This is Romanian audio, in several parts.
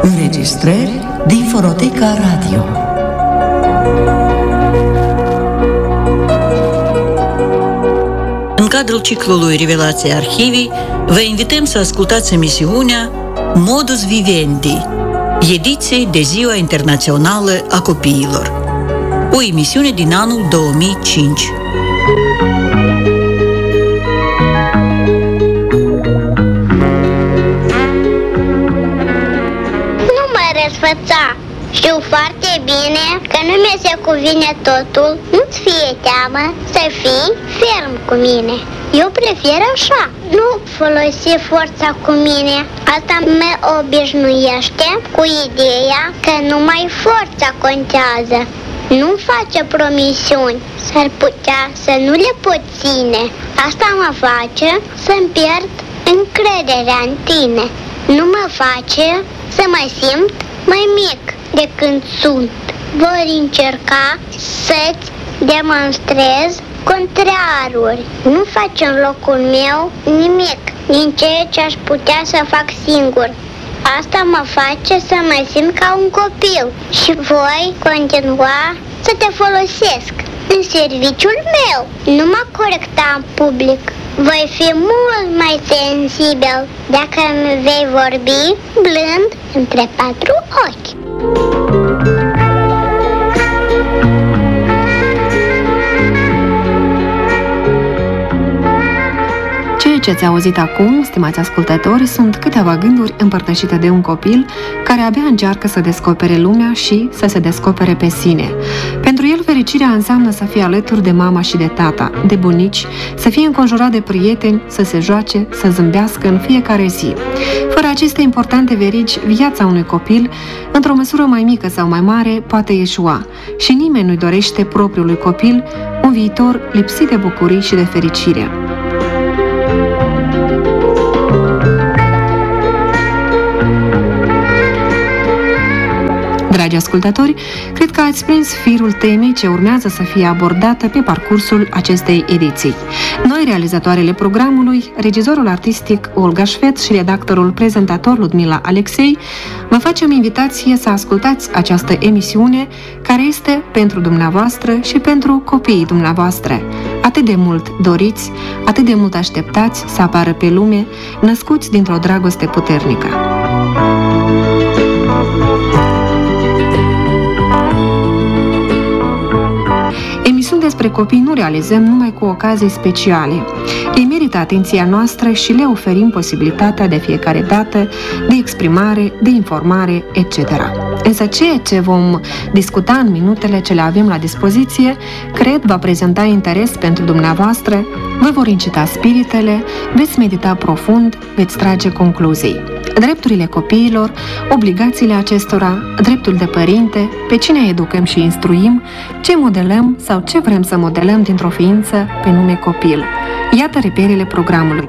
Înregistrări din Fonoteca Radio. În cadrul ciclului Revelații Arhivii, vă invităm să ascultați emisiunea Modus Vivendi, ediție de Ziua Internațională a Copiilor. O emisiune din anul 2005. Nu mă răsfăța. Știu foarte bine că nu mi se cuvine totul. Nu-ți fie teamă să fii ferm cu mine. Eu prefer așa. Nu folosi forța cu mine. Asta mă obișnuiește cu ideea că numai forța contează. Nu face promisiuni. S-ar putea să nu le pot ține. Asta mă face să-mi pierd încrederea în tine. Nu mă face să mă simt mai mic de când sunt. Voi încerca să-ți demonstrez contraruri. Nu faci în locul meu nimic din ceea ce aș putea să fac singur. Asta mă face să mă simt ca un copil și voi continua să te folosesc în serviciul meu. Nu mă corecta în public. Voi fi mult mai sensibil dacă îmi vei vorbi blând între patru ochi. Ceea ce ați auzit acum, stimați ascultători, sunt câteva gânduri împărtășite de un copil care abia încearcă să descopere lumea și să se descopere pe sine. Pentru el, fericirea înseamnă să fie alături de mama și de tata, de bunici, să fie înconjurat de prieteni, să se joace, să zâmbească în fiecare zi. Fără aceste importante verigi, viața unui copil, într-o măsură mai mică sau mai mare, poate eșua și nimeni nu-i dorește propriului copil un viitor lipsit de bucurii și de fericire. Dragi ascultători, cred că ați prins firul temei ce urmează să fie abordată pe parcursul acestei ediții. Noi, realizatoarele programului, regizorul artistic Olga Șfet și redactorul prezentator Ludmila Alexei, vă facem invitație să ascultați această emisiune care este pentru dumneavoastră și pentru copiii dumneavoastră. Atât de mult doriți, atât de mult așteptați să apară pe lume, născuți dintr-o dragoste puternică. Emisiuni despre copii nu realizăm numai cu ocazii speciale. Ei merită atenția noastră și le oferim posibilitatea de fiecare dată de exprimare, de informare, etc. Însă ceea ce vom discuta în minutele ce le avem la dispoziție, cred va prezenta interes pentru dumneavoastră, vă vor incita spiritele, veți medita profund, veți trage concluzii. Drepturile copiilor, obligațiile acestora, dreptul de părinte, pe cine educăm și instruim, ce modelăm sau ce vrem să modelăm dintr-o ființă pe nume copil. Iată reperele programului.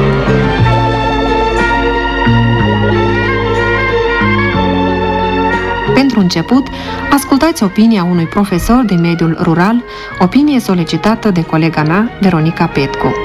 Pentru început, ascultați opinia unui profesor din mediul rural, opinie solicitată de colega mea, Veronica Petcu.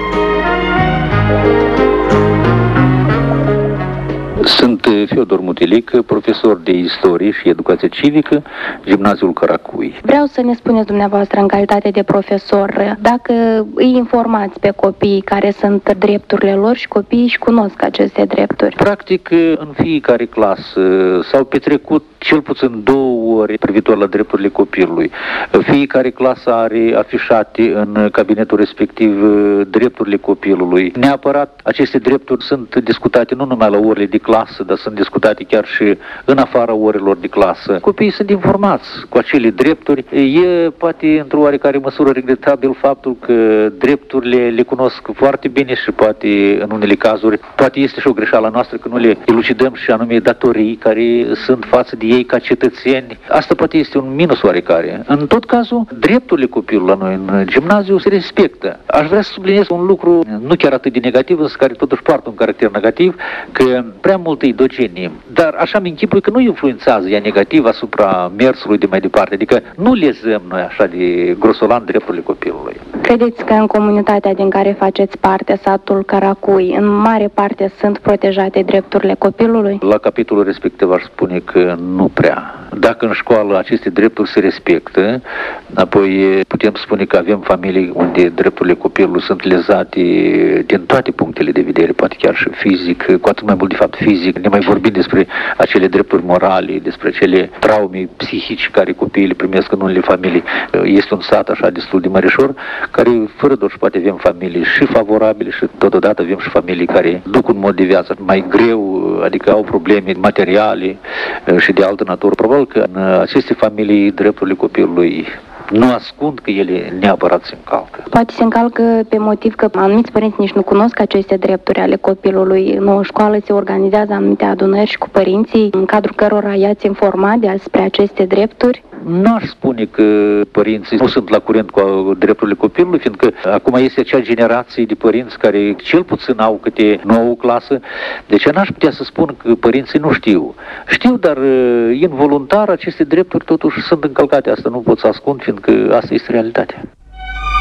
Sunt Fiodor Mutilic, profesor de istorie și educație civică, Gimnaziul Căracui. Vreau să ne spuneți dumneavoastră, în calitate de profesor, dacă îi informați pe copii care sunt drepturile lor și copiii își cunosc aceste drepturi. Practic, în fiecare clasă s-au petrecut cel puțin 2 ore privitor la drepturile copilului. Fiecare clasă are afișate în cabinetul respectiv drepturile copilului. Neapărat aceste drepturi sunt discutate nu numai la orele de clasă, dar sunt discutate chiar și în afara orelor de clasă. Copiii sunt informați cu acele drepturi. E poate într-o oarecare măsură regretabil faptul că drepturile le cunosc foarte bine și poate în unele cazuri, poate este și o greșeală noastră că nu le elucidăm și anume datorii care sunt față de ei ca cetățeni. Asta poate este un minus oarecare. În tot cazul, drepturile copilului la noi în gimnaziu se respectă. Aș vrea să subliniez un lucru nu chiar atât de negativ, însă care totuși poartă un caracter negativ, că prea multă idogenie, dar așa mi închipui că nu influențează ea negativ asupra mersului de mai departe, adică nu lezăm noi așa de grosolan drepturile copilului. Credeți că în comunitatea din care faceți parte, satul Caracui, în mare parte sunt protejate drepturile copilului? La capitolul respectiv aș spune că nu prea. Dacă în școală aceste drepturi se respectă, apoi putem spune că avem familii unde drepturile copilului sunt lezate din toate punctele de vedere, poate chiar și fizic, cu atât mai mult de fapt fizic, ne mai vorbim despre acele drepturi morale, despre acele traume psihice care copiii le primesc în unele familii. Este un sat așa destul de mărișor, care fără doar și poate avem familii și favorabile și totodată avem și familii care duc un mod de viață mai greu, adică au probleme materiale și de altă natură. Probabil că în aceste familii drepturile copilului nu ascund că ele neapărat se încalcă. Poate se încalcă pe motiv că anumiți părinți nici nu cunosc aceste drepturi ale copilului. În școală se organizează anumite adunări și cu părinții, în cadrul cărora i-ați informat despre aceste drepturi. Nu aș spune că părinții nu sunt la curent cu drepturile copilului, fiindcă acum este acea generație de părinți care cel puțin au câte 9 clasă, deci n-aș putea să spun că părinții nu știu. Știu, dar involuntar aceste drepturi totuși sunt încălcate, asta nu pot să ascund, fiindcă asta este realitatea.